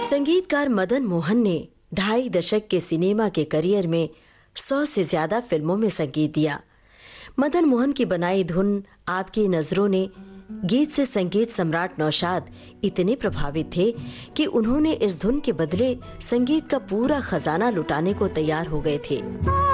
संगीतकार मदन मोहन ने 2.5 दशक के सिनेमा के करियर में 100 से ज्यादा फिल्मों में संगीत दिया। मदन मोहन की बनाई धुन आपकी नजरों ने गीत से संगीत सम्राट नौशाद इतने प्रभावित थे कि उन्होंने इस धुन के बदले संगीत का पूरा खजाना लुटाने को तैयार हो गए थे।